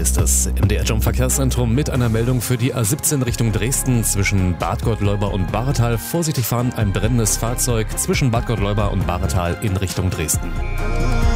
ist es. MDR Jump Verkehrszentrum mit einer Meldung für die A17 Richtung Dresden zwischen Bad Gottleuba und Bahretal. Vorsichtig fahren, ein brennendes Fahrzeug zwischen Bad Gottleuba und Bahretal in Richtung Dresden.